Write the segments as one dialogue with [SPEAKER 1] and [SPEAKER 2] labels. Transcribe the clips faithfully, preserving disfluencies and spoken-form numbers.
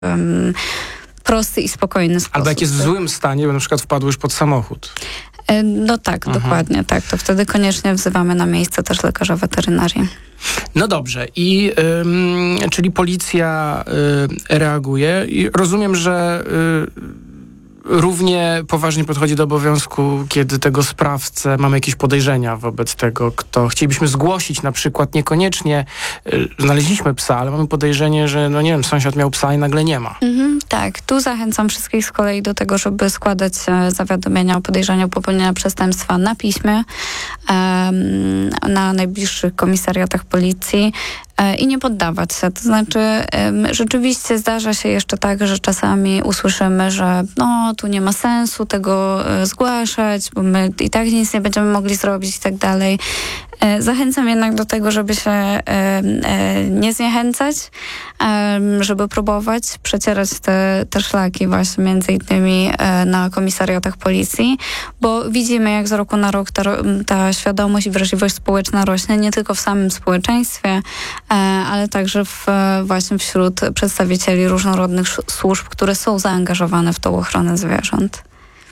[SPEAKER 1] um, prosty i spokojny sposób.
[SPEAKER 2] Albo jak jest w złym stanie, bo na przykład wpadł już pod samochód.
[SPEAKER 1] No tak, mhm. dokładnie tak. To wtedy koniecznie wzywamy na miejsce też lekarza weterynarii.
[SPEAKER 2] No dobrze. I ym, czyli policja y, reaguje. I rozumiem, że y, równie poważnie podchodzi do obowiązku, kiedy tego sprawcę mamy jakieś podejrzenia wobec tego, kto chcielibyśmy zgłosić, na przykład niekoniecznie y, znaleźliśmy psa, ale mamy podejrzenie, że no nie wiem, sąsiad miał psa i nagle nie ma.
[SPEAKER 1] Mhm, tak, tu zachęcam wszystkich z kolei do tego, żeby składać e, zawiadomienia o podejrzeniu popełnienia przestępstwa na piśmie, e, na najbliższych komisariatach policji e, i nie poddawać się. To znaczy e, rzeczywiście zdarza się jeszcze tak, że czasami usłyszymy, że no tu nie ma sensu tego e, zgłaszać, bo my i tak nic nie będziemy mogli zrobić i tak dalej. E, zachęcam jednak do tego, żeby się e, e, nie zniechęcać, e, żeby próbować przecierać te, te szlaki właśnie między innymi e, na komisariatach policji, bo widzimy jak z roku na rok ta, ta świadomość i wrażliwość społeczna rośnie nie tylko w samym społeczeństwie, e, ale także w, właśnie wśród przedstawicieli różnorodnych służb, które są zaangażowane w tą ochronę zwierząt.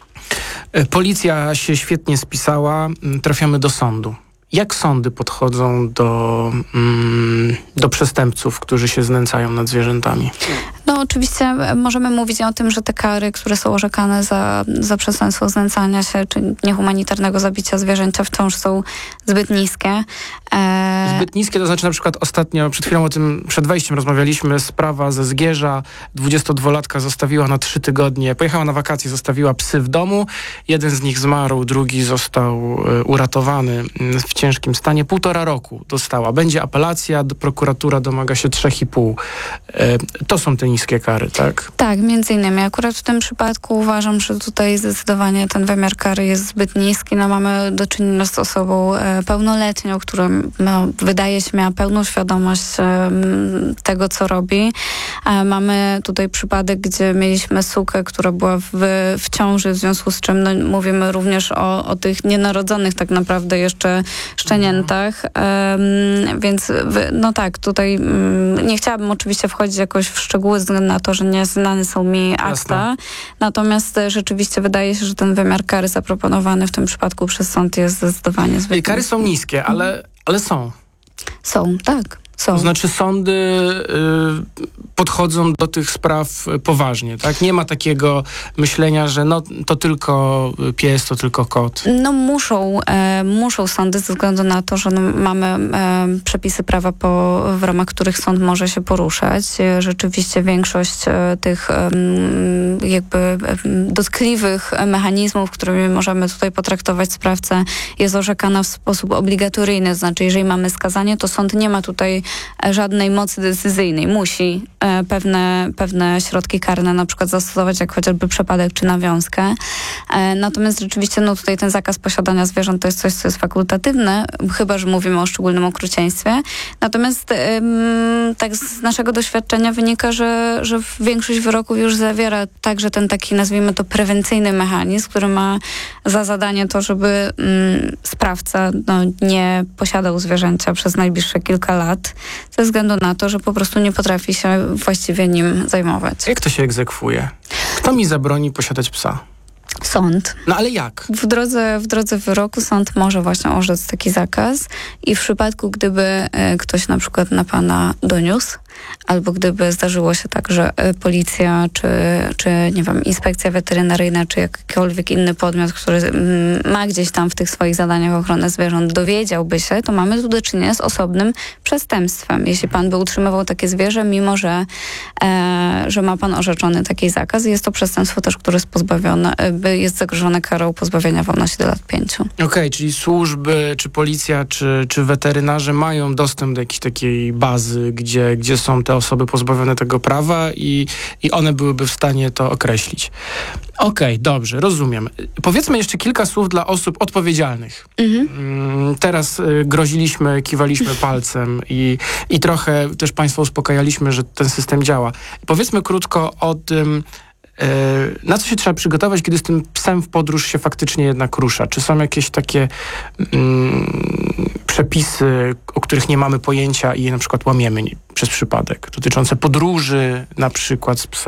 [SPEAKER 2] Policja się świetnie spisała, trafiamy do sądu. Jak sądy podchodzą do, mm, do przestępców, którzy się znęcają nad zwierzętami?
[SPEAKER 1] No oczywiście możemy mówić o tym, że te kary, które są orzekane za, za przestępstwo znęcania się czy niehumanitarnego zabicia zwierzęcia wciąż są zbyt niskie. E...
[SPEAKER 2] Zbyt niskie, to znaczy na przykład ostatnio, przed chwilą o tym, przed wejściem rozmawialiśmy, sprawa ze Zgierza, dwudziestodwulatka zostawiła na trzy tygodnie, pojechała na wakacje, zostawiła psy w domu, jeden z nich zmarł, drugi został e, uratowany w ciężkim stanie, półtora roku dostała. Będzie apelacja, prokuratura domaga się trzech i pół. E, to są te niskie kary, tak?
[SPEAKER 1] Tak, między innymi. Akurat w tym przypadku uważam, że tutaj zdecydowanie ten wymiar kary jest zbyt niski. No, mamy do czynienia z osobą e, pełnoletnią, która no, wydaje się miała pełną świadomość e, tego, co robi. E, mamy tutaj przypadek, gdzie mieliśmy sukę, która była w, w ciąży, w związku z czym no, mówimy również o, o tych nienarodzonych tak naprawdę jeszcze szczeniętach. E, więc w, no tak, tutaj m, nie chciałabym oczywiście wchodzić jakoś w szczegóły, względu na to, że nie znane są mi akta. Jasne. Natomiast e, rzeczywiście wydaje się, że ten wymiar kary zaproponowany w tym przypadku przez sąd jest zdecydowanie zbyt.
[SPEAKER 2] Kary są niskie, ale, ale są.
[SPEAKER 1] Są, tak. Są.
[SPEAKER 2] To znaczy sądy y, podchodzą do tych spraw poważnie, tak? Nie ma takiego myślenia, że no to tylko pies, to tylko kot.
[SPEAKER 1] No muszą, e, muszą sądy ze względu na to, że no, mamy e, przepisy prawa, po, w ramach których sąd może się poruszać. E, rzeczywiście większość e, tych e, jakby e, dotkliwych mechanizmów, którymi możemy tutaj potraktować sprawcę, jest orzekana w sposób obligatoryjny. Znaczy, jeżeli mamy skazanie, to sąd nie ma tutaj żadnej mocy decyzyjnej. Musi e, pewne, pewne środki karne na przykład zastosować, jak chociażby przepadek czy nawiązkę. E, natomiast rzeczywiście no tutaj ten zakaz posiadania zwierząt to jest coś, co jest fakultatywne, chyba że mówimy o szczególnym okrucieństwie. Natomiast e, tak z naszego doświadczenia wynika, że, że większość wyroków już zawiera także ten taki, nazwijmy to, prewencyjny mechanizm, który ma za zadanie to, żeby mm, sprawca no, nie posiadał zwierzęcia przez najbliższe kilka lat, ze względu na to, że po prostu nie potrafi się właściwie nim zajmować.
[SPEAKER 2] Jak to się egzekwuje? Kto mi zabroni posiadać psa?
[SPEAKER 1] Sąd.
[SPEAKER 2] No ale jak?
[SPEAKER 1] W drodze, w drodze wyroku sąd może właśnie orzec taki zakaz i w przypadku, gdyby e, ktoś na przykład na pana doniósł, albo gdyby zdarzyło się tak, że e, policja, czy, czy nie wiem, inspekcja weterynaryjna, czy jakikolwiek inny podmiot, który m, ma gdzieś tam w tych swoich zadaniach ochronę zwierząt, dowiedziałby się, to mamy tu do czynienia z osobnym przestępstwem. Jeśli pan by utrzymywał takie zwierzę, mimo że, e, że ma pan orzeczony taki zakaz, jest to przestępstwo też, które jest pozbawione, e, jest zagrożone karą pozbawienia wolności do lat pięciu.
[SPEAKER 2] Okej, okay, czyli służby, czy policja, czy, czy weterynarze mają dostęp do jakiejś takiej bazy, gdzie, gdzie są te osoby pozbawione tego prawa i, i one byłyby w stanie to określić. Okej, okay, dobrze, rozumiem. Powiedzmy jeszcze kilka słów dla osób odpowiedzialnych. Mhm. Teraz y, groziliśmy, kiwaliśmy palcem i, i trochę też państwa uspokajaliśmy, że ten system działa. Powiedzmy krótko o tym, na co się trzeba przygotować, kiedy z tym psem w podróż się faktycznie jednak rusza? Czy są jakieś takie mm, przepisy, o których nie mamy pojęcia i je na przykład łamiemy nie, przez przypadek, dotyczące podróży na przykład z psem.